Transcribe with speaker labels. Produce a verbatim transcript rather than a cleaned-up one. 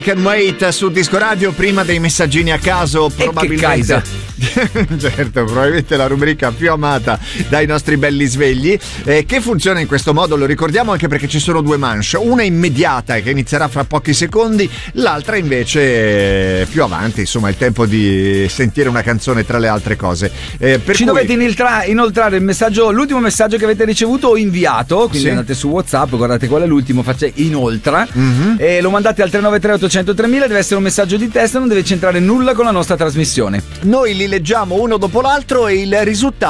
Speaker 1: Can Wait su Disco Radio, prima dei messaggini a caso, probabilmente. Certo, probabilmente la rubrica più amata dai nostri belli svegli, eh, che funziona in questo modo, lo ricordiamo anche perché ci sono due manche, una immediata che inizierà fra pochi secondi, l'altra invece più avanti, insomma il tempo di sentire una canzone tra le altre cose. Eh, per
Speaker 2: ci
Speaker 1: cui...
Speaker 2: dovete inoltra- inoltrare il messaggio, l'ultimo messaggio che avete ricevuto o inviato, quindi sì. Andate su WhatsApp, guardate qual è l'ultimo, facciate inoltra, mm-hmm. e lo mandate al tre nove tre otto zero zero tremila, deve essere un messaggio di testo, non deve c'entrare nulla con la nostra trasmissione.
Speaker 1: Noi li leggiamo uno dopo l'altro e il risultato